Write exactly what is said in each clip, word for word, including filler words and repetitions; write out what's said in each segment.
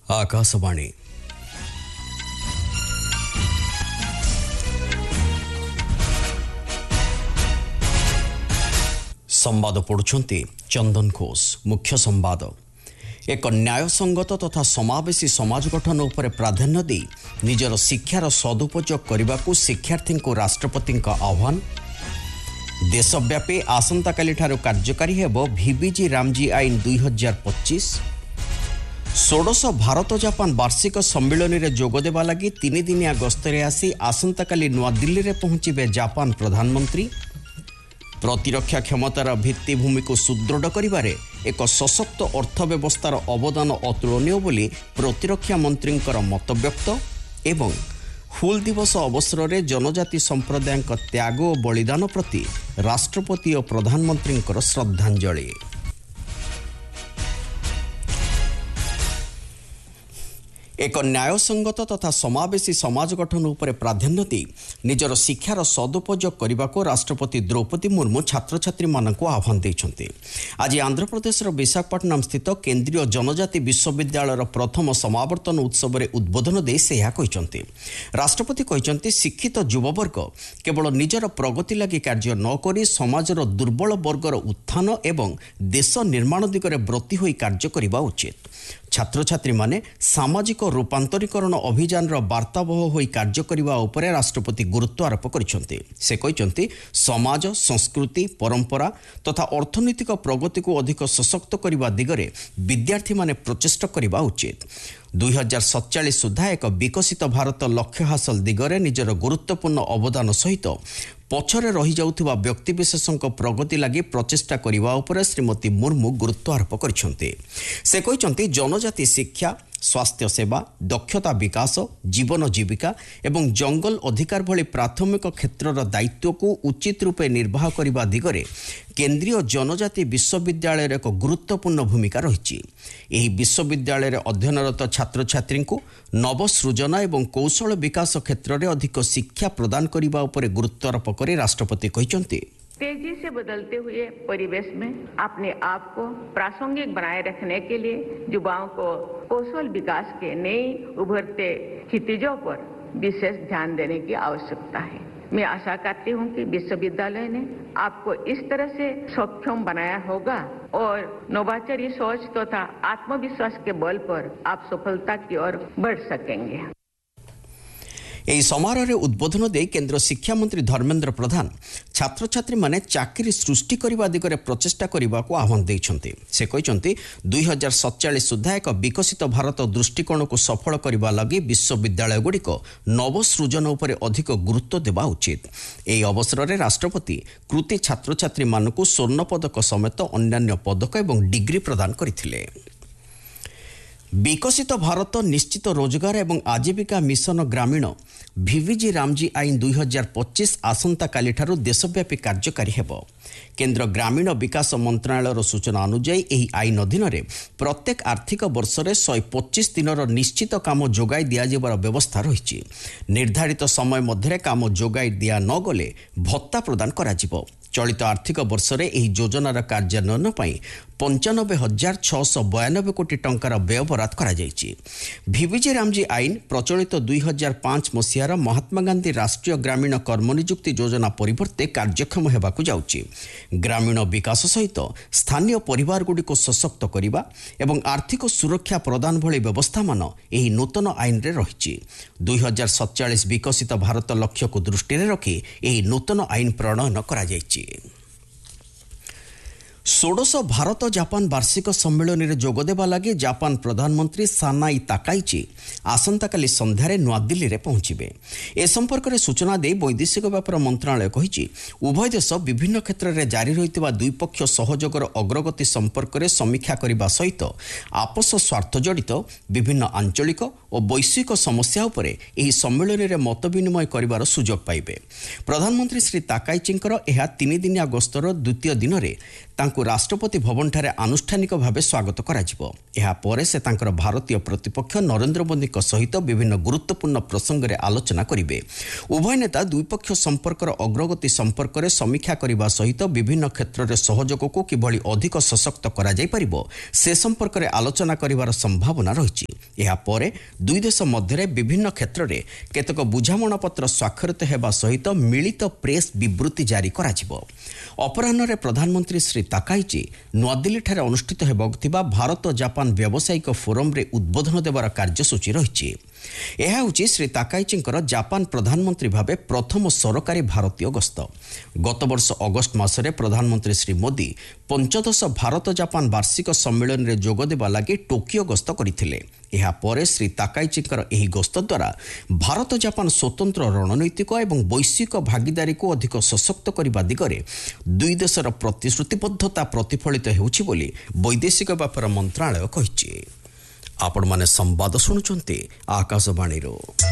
आकाशवाणी संवाद पढ़ुछंती चंदन घोष। मुख्य संवाद एक न्यायसंगत तथा समावेशी समाज गठन उपर प्राधान्य दे निजर शिक्षार सदुपयोग करने को शिक्षार्थी को राष्ट्रपति आह्वान। देशव्यापी आसंता काली ठारू कार्यकारी हेबो भिविजी रामजी आईन दुई हजार पच्चीस। षोडश भारत जापान वार्षिक सम्मिलन में जोगदेवा लगी तीन दिनिया गस्तरे आसी आसंता काली नुआ दिल्ली में पहुंचे जापान प्रधानमंत्री। प्रतिरक्षा क्षमतार भित्तिभूमि को सुदृढ़ करिबारे एक सशक्त अर्थव्यवस्थार अवदान अतुलनीय बोली प्रतिरक्षा मंत्री मतव्यक्त। एवं हुल दिवस अवसर में जनजाति संप्रदाय त्याग और बलिदान प्रति राष्ट्रपति और प्रधानमंत्री श्रद्धांजलि। एक न्यायसंगत तथा समावेशी समाज गठन उपर प्राधान्य दे निजर शिक्षार सदुपयोग करने को राष्ट्रपति द्रौपदी मुर्मू छात्र छात्री मानक आह्वान देते। आज आंध्र प्रदेश विशाखापट्टनम स्थित केंद्रीय जनजाति विश्वविद्यालय प्रथम समावर्तन उत्सव में उद्बोधन दे से कहते। राष्ट्रपति कहते शिक्षित युववर्ग केवल निजर प्रगति लगी कार्य नक समाजर दुर्बल वर्गर उत्थान एवं देश निर्माण दिगरे ब्रती होई कार्य करने उचित। छात्र छात्री माने सामाजिक रूपांतरीकरण अभियान वार्ताबह होई कार्य करने उपरे राष्ट्रपति गुरुत्व आरोप करछन्ते। से कहते समाज संस्कृति परंपरा तथा अर्थनैतिक प्रगति को अधिक सशक्त करने दिगरे विद्यार्थी माने प्रचेष्टा करने उचित। दुई हजार सतचाश सुधा एक विकसित भारत लक्ष्य हासिल दिगरे निजर गुरुत्वपूर्ण अवदान सहित पछरे रही जाउथिबा व्यक्तिविशेषक प्रगति लगी प्रचेष्टा करने उपरे श्रीमती मुर्मू गुरुत्व आरोप करछन्ते। से कहते जनजाति शिक्षा स्वास्थ्य सेवा दक्षता विकास जीवन जीविका एवं जंगल अधिकार भली प्राथमिक क्षेत्रर दायित्व को उचित रूपे निर्वाह करने दिगरे केंद्रीय जनजाति विश्वविद्यालय एक गुरुत्वपूर्ण भूमिका रही। यह विश्वविद्यालय अध्ययनरत छात्र छात्री को नवसृजन एवं कौशल विकास क्षेत्र में अधिक शिक्षा प्रदान करने उपरे गुरुत्व आरोप कर राष्ट्रपति कहते तेजी से बदलते हुए परिवेश में अपने आप को प्रासंगिक बनाए रखने के लिए युवाओं को कौशल विकास के नए उभरते क्षितिजों पर विशेष ध्यान देने की आवश्यकता है। मैं आशा करती हूं कि विश्वविद्यालय ने आपको इस तरह से सक्षम बनाया होगा और नवाचारी सोच तथा आत्मविश्वास के बल पर आप सफलता की ओर बढ़ सकेंगे। यह समारोह उद्बोधन दे केंद्र शिक्षा मंत्री धर्मेंद्र प्रधान छात्र छात्री माने चाकरी सृष्टि करने दिगरे प्रचेष्टा करने को आह्वान देते। से कहते दुई हजार सतचाश सुधा एक विकसित भारत दृष्टिकोण को सफल करने लगी विश्वविद्यालय गुड़िक नवसृजन उपर अधिक गुरुत्व देवा उचित। यह अवसर में राष्ट्रपति कृति छात्र छात्री मानक स्वर्ण पदक समेत अन्यान्य पदक एवं डिग्री प्रदान करथिले। विकसित भारत निश्चित रोजगार एवं आजीविका मिशन ग्रामीण भिविजी रामजी आईन दुई हजार पच्चीस आसंता काली ठारू देशव्यापी कार्यकारी हेबो। केंद्र ग्रामीण विकास मंत्रालय सूचना अनुसार यह आईन अधीन प्रत्येक आर्थिक वर्ष में शहे पच्चीस दिन निश्चित काम जोगाई दियाजिबार व्यवस्था रही। निर्धारित समय मध्य काम जोगाई दिया न गले भत्ता प्रदान कराजिबो। चलित आर्थिक वर्ष में यह योजनार कार्यान्वयन पर पंचानबे हजार छःश बयानबे कोटी टंकार व्यय बराद करा जायछि। भिविजी रामजी आईन प्रचलित दुई हजार पांच मसीहार महात्मा गांधी राष्ट्रीय ग्रामीण कर्मनियुक्ति योजना परिवर्ते कार्यक्षम होगाकू जाउछि। ग्रामीण विकास सहित स्थानीय परिवार गुड़िक सशक्त करने एवं आर्थिक सुरक्षा प्रदान भली व्यवस्था मान यही नूतन आईन रे रही। दुई हजार सतचाश विकसित भारत लक्ष्य को दृष्टि में रखी यही नूतन आईन प्रणयन करा जायछि। षोडश भारत जापान वार्षिक सम्मेलन में जोगदेवा लगी जापान प्रधानमंत्री सानाई ताकाइची आसंता काली संध्यारे नुआ दिल्ली में पहुंचे। ए संपर्क में सूचना दे वैदेशिक व्यापार मंत्रालय कही उभय देश विभिन्न क्षेत्र में जारी रही द्विपक्ष सहयोगर अग्रगति संपर्क में समीक्षा करने सहित आपस स्वार्थ जड़ित विभिन्न आंचलिक और वैश्विक समस्या उपरे एही सम्मेलन में मत विनिमय कर सुजोग पाइबे। प्रधानमंत्री श्री ताकाइचींकर यह तीन दिनिया गस्तर द्वितीय दिन में तांकु राष्ट्रपति भवन ठारे आनुष्ठानिक भावे स्वागत कराजिबो। एहा परे से तांकर भारतीय प्रतिपक्ष नरेंद्र मोदी सहित विभिन्न गुरुत्वपूर्ण प्रसंग में आलोचना करिवे। उभय नेता द्विपक्ष संपर्कर अग्रगति संपर्क में समीक्षा करने सहित विभिन्न क्षेत्र में सहयोग को किभली अधिक सशक्त करा जाय परिबो से संपर्क में आलोचना करिवार संभावना रही। ଏହାପରେ ଦୁଇ ଦେଶ ମଧ୍ୟରେ ବିଭିନ୍ନ କ୍ଷେତ୍ରରେ କେତେକ ବୁଝାମଣାପତ୍ର ସ୍ୱାକ୍ଷରିତ ହେବା ସହିତ ମିଳିତ ପ୍ରେସ୍ ବିବୃତ୍ତି ଜାରି କରାଯିବ। ଅପରାହ୍ନରେ ପ୍ରଧାନମନ୍ତ୍ରୀ ଶ୍ରୀ ତାକାଇଚି ନୂଆଦିଲ୍ଲୀଠାରେ ଅନୁଷ୍ଠିତ ହେବାକୁ ଥିବା ଭାରତ ଜାପାନ ବ୍ୟବସାୟିକ ଫୋରମରେ ଉଦ୍ବୋଧନ ଦେବାର କାର୍ଯ୍ୟସୂଚୀ ରହିଛି। ଏହା ହେଉଛି ଶ୍ରୀ ତାକାଇଚିଙ୍କର ଜାପାନ ପ୍ରଧାନମନ୍ତ୍ରୀ ଭାବେ ପ୍ରଥମ ସରକାରୀ ଭାରତୀୟ ଗସ୍ତ। ଗତବର୍ଷ ଅଗଷ୍ଟ ମାସରେ ପ୍ରଧାନମନ୍ତ୍ରୀ ଶ୍ରୀ ମୋଦି ପଞ୍ଚଦଶ ଭାରତ ଜାପାନ ବାର୍ଷିକ ସମ୍ମିଳନୀରେ ଯୋଗଦେବା ଲାଗି ଟୋକିଓ ଗସ୍ତ କରିଥିଲେ। ଏହାପରେ ଶ୍ରୀ ତାକାଇଚିଙ୍କର ଏହି ଗସ୍ତ ଦ୍ୱାରା ଭାରତ ଜାପାନ ସ୍ୱତନ୍ତ୍ର ରଣନୈତିକ ଏବଂ ବୈଶ୍ୱିକ ଭାଗିଦାରୀକୁ ଅଧିକ ସଶକ୍ତ କରିବା ଦିଗରେ ଦୁଇ ଦେଶର ପ୍ରତିଶ୍ରୁତିବଦ୍ଧତା ପ୍ରତିଫଳିତ ହେଉଛି ବୋଲି ବୈଦେଶିକ ବ୍ୟାପାର ମନ୍ତ୍ରଣାଳୟ କହିଛି। ଆପଣମାନେ ସମ୍ବାଦ ଶୁଣୁଛନ୍ତି ଆକାଶବାଣୀରୁ।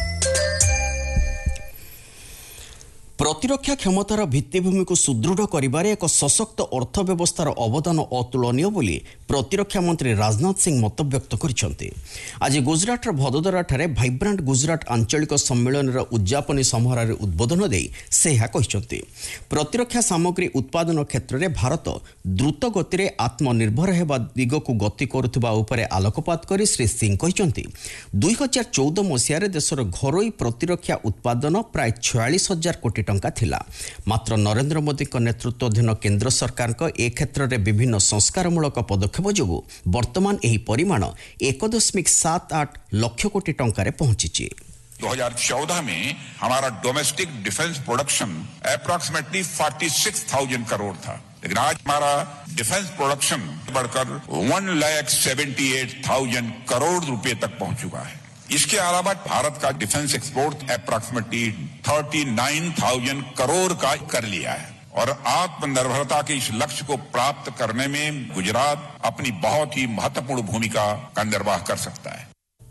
ପ୍ରତିରକ୍ଷା କ୍ଷମତାର ଭିତ୍ତିଭୂମିକୁ ସୁଦୃଢ଼ କରିବାରେ ଏକ ସଶକ୍ତ ଅର୍ଥବ୍ୟବସ୍ଥାର ଅବଦାନ ଅତୁଳନୀୟ ବୋଲି ପ୍ରତିରକ୍ଷା ମନ୍ତ୍ରୀ ରାଜନାଥ ସିଂ ମତବ୍ୟକ୍ତ କରିଛନ୍ତି। ଆଜି ଗୁଜରାଟର ଭଦୋଦରାଠାରେ ଭାଇବ୍ରାଣ୍ଟ ଗୁଜରାଟ ଆଞ୍ଚଳିକ ସମ୍ମିଳନୀର ଉଦ୍ଯାପନୀ ସମାରୋହରେ ଉଦ୍ବୋଧନ ଦେଇ ସେ ଏହା କହିଛନ୍ତି। ପ୍ରତିରକ୍ଷା ସାମଗ୍ରୀ ଉତ୍ପାଦନ କ୍ଷେତ୍ରରେ ଭାରତ ଦ୍ରୁତ ଗତିରେ ଆତ୍ମନିର୍ଭର ହେବା ଦିଗକୁ ଗତି କରୁଥିବା ଉପରେ ଆଲୋକପାତ କରି ଶ୍ରୀ ସିଂ କହିଛନ୍ତି, ଦୁଇ ହଜାର ଚଉଦ ମସିହାରେ ଦେଶର ଘରୋଇ ପ୍ରତିରକ୍ଷା ଉତ୍ପାଦନ ପ୍ରାୟ ଛୟାଳିଶ ହଜାର କୋଟି ଟଙ୍କା ଥିଲା। ମାତ୍ର ନରେନ୍ଦ୍ର ମୋଦିଙ୍କ ନେତୃତ୍ୱାଧୀନ କେନ୍ଦ୍ର ସରକାରଙ୍କ ଏ କ୍ଷେତ୍ରରେ ବିଭିନ୍ନ ସଂସ୍କାରମୂଳକ ପଦକ୍ଷେପ ଯୋଗୁଁ ବର୍ତ୍ତମାନ ଏହି ପରିମାଣ ଏକ ଦଶମିକ ସାତ ଆଠ ଲକ୍ଷ କୋଟି ଟଙ୍କାରେ ପହଞ୍ଚିଛି। दो हज़ार चौदह में हमारा डोमेस्टिक डिफेंस प्रोडक्शन अप्रॉक्सीमेटली छियालीस हज़ार करोड़ था, लेकिन आज हमारा डिफेंस प्रोडक्शन बढ़कर one lakh seventy eight thousand crore रुपए तक पहुंच चुका है। इसके अलावा भारत का defence export approximately thirty nine thousand crore का कर लिया है और आत्मनिर्भरता के इस लक्ष्य को प्राप्त करने में गुजरात अपनी बहुत ही महत्वपूर्ण भूमिका का निर्वाह कर सकता है।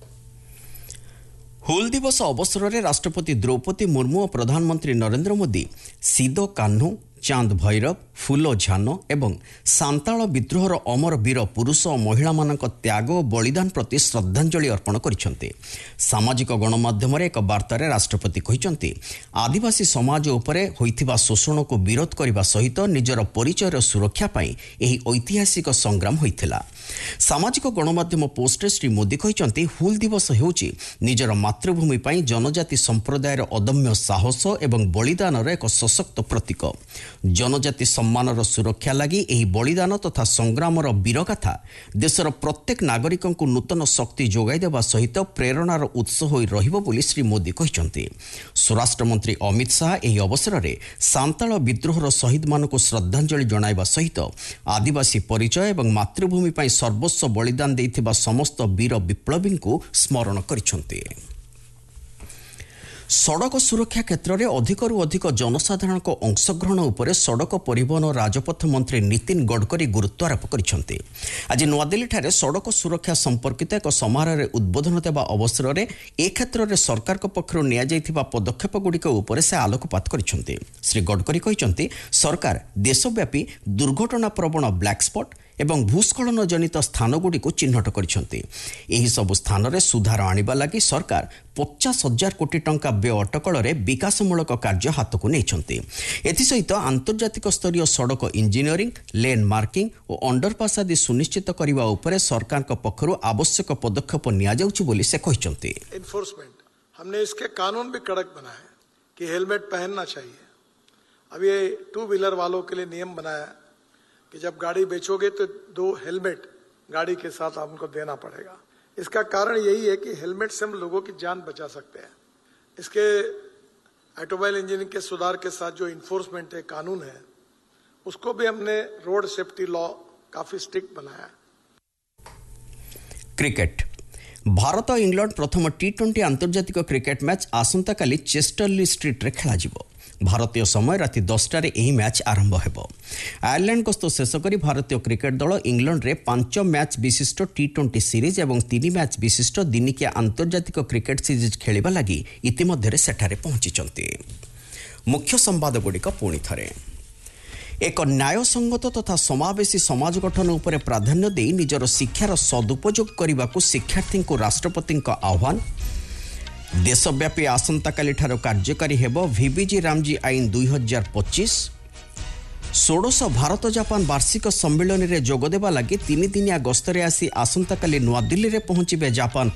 हुल दिवस अवसर में राष्ट्रपति द्रौपदी मुर्मू और प्रधानमंत्री नरेंद्र मोदी सिदो कान्हू, चांद भैरव, फूलो झानो एवं सांताल विद्रोहर अमर वीर पुरुष और महिला मानक त्याग और बलिदान प्रति श्रद्धांजलि अर्पण करिसेंते। सामाजिक गणमाध्यम एक वार्तार राष्ट्रपति कहिसेंते, आदिवासी समाज उपरे होइथिबा शोषण को विरोध करने सहित निजर परिचयर सुरक्षा पाई एही ऐतिहासिक संग्राम होइथिला। सामाजिक गणमाध्यम पोस्टरे श्री मोदी कहिसेंते, हुल दिवस हेउची निजर मातृभूमि पाई जनजाति संप्रदायर अदम्य साहस एवं बलिदानर एक सशक्त प्रतीक। जनजाति सम्मानर सुरक्षा लगी एही बलिदान तथा संग्रामर वीरगाथा देशर प्रत्येक नागरिक को नूतन शक्ति जोगाई देवा सहित प्रेरणार उत्स होई रहिबो बोली श्री मोदी कहिसेंते। स्वराष्ट्र मंत्री अमित शाह एही अवसर में सांताल विद्रोहर शहीद मानकु श्रद्धांजलि जणाइबा सहित आदिवासी परिचय एवं मातृभूमि पाई सर्वस्व बलिदान देइथिबा समस्त वीर विप्लवी को स्मरण करिसेंते। सड़क सुरक्षा क्षेत्र में अधिकरू अधिक जनसाधारण अंशग्रहण उपर सड़क परिवहन और राजपथ मंत्री नितिन गडकरी गुरुत्वारोप करिसेंते। आज नूआदिल्ली सड़क सुरक्षा संपर्कित एक समारोह में उद्बोधन देवा अवसर में ए क्षेत्र में सरकार पक्षर नियाଯାଇଥିବା पदक्षेप गुड़िक उपर से आलोकपात करिसेंते। श्री गडकरी कहिसेंते, सरकार देशव्यापी दुर्घटना प्रवण ब्लैक स्पॉट एवं भूस्खलन जनित स्थानगुड़ी को चिन्हट करिसेंते। एही सब स्थान में सुधार आनिबा लागि सरकार पचास हजार कोटी टंका व्यय अटकल विकासमूलक कार्य हाथ को नहीं। एसहित आंतर्जातिक स्तरीय सड़क इंजीनियरिंग, लेन मार्किंग और अंडरपास आदि सुनिश्चित करने उपर सरकार पक्षर आवश्यक पदक्षेप नियाजाउछि बोली से कहिसेंते। एनफोर्समेंट हमने इसके कानून भी कड़क बनाए कि हेलमेट पहनना चाहिए। अब ये टू व्हीलर वालों के लिए नियम बनाया कि जब गाड़ी बेचोगे तो दो हेलमेट गाड़ी के साथ आपको देना पड़ेगा। इसका कारण यही है कि हेलमेट से हम लोगों की जान बचा सकते हैं। इसके ऑटोमोबाइल इंजीनियरिंग के सुधार के साथ जो इन्फोर्समेंट है, कानून है, उसको भी हमने रोड सेफ्टी लॉ काफी स्ट्रिक्ट बनाया। क्रिकेट भारत और इंग्लैंड प्रथम टी ट्वेंटी आंतर्जातिक क्रिकेट मैच आसंता काली चेस्टरली स्ट्रीट रे खेला जिवो। भारतीय समय राति दसटार यह मैच आरंभ हो। आयरलैंड गस्त शेष कर भारतीय क्रिकेट दल इंग्लैंड रे पांच मैच विशिष्ट टी ट्वेंटी सीरीज और तीन मैच विशिष्ट दिनिकिया आंतर्जातिक क्रिकेट सीरीज खेलिबा लगी इतिमध्यरे सेठारे पहुंची। मुख्य संवाद गुड़िक पुणी थरे एक न्यायसंगत तथा समावेशी समाज गठन उपर प्राधान्य दे निजर शिक्षार सदुपयोग करने को शिक्षार्थी को राष्ट्रपति आह्वान। देशव्यापी आसंता काली ठारो कार्यकारी हेबो वीबीजी रामजी आईन दुई हजार पच्चीस। षोडश भारत जापान वार्षिक सम्मिलन में जोगदेवा लगी तीन दिनिया गस्तरे आसी आसंता काली नूआदिल्ली में पहुंचे जापान